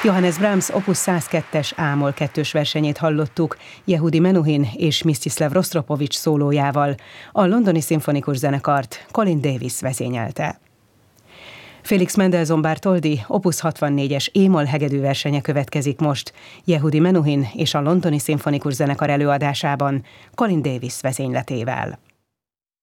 Johannes Brahms Opus 102-es A-moll 2-s versenyét hallottuk Yehudi Menuhin és Mstislav Rostropovich szólójával. A londoni szimfonikus zenekart Colin Davis vezényelte. Félix Mendelssohn Bartholdy Opus 64-es E-moll hegedű versenye következik most, Yehudi Menuhin és a londoni szimfonikus zenekar előadásában, Colin Davis vezényletével.